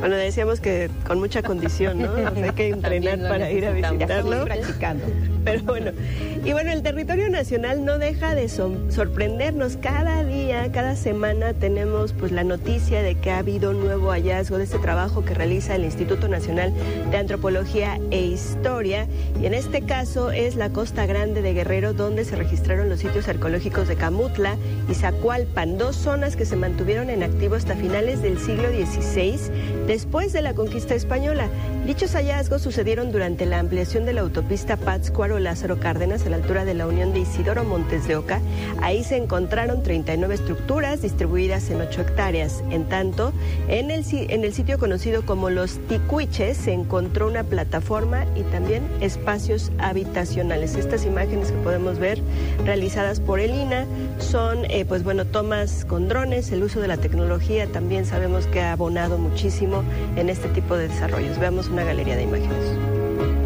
Bueno, decíamos que con mucha condición, ¿no? Hay que entrenar para ir a visitarlo. Practicando. Pero bueno, y bueno, el territorio nacional no deja de sorprendernos. Cada día, cada semana tenemos pues la noticia de que ha habido un nuevo hallazgo de este trabajo que realiza el Instituto Nacional de Antropología e Historia. Y en este caso es la Costa Grande de Guerrero, donde se registraron los sitios arqueológicos de Camutla y Zacualpan, dos zonas que se mantuvieron en activo hasta finales del siglo XVI, después de la conquista española. Dichos hallazgos sucedieron durante la ampliación de la autopista Pátzcuaro-Lázaro Cárdenas a la altura de la unión de Isidoro Montes de Oca. Ahí se encontraron 39 estructuras distribuidas en 8 hectáreas. En tanto, en el sitio conocido como Los Ticuiches se encontró una plataforma y también espacios habitacionales. Estas imágenes que podemos ver realizadas por el INAH son tomas con drones. El uso de la tecnología también sabemos que ha abonado muchísimo en este tipo de desarrollos. Veamos una galería de imágenes.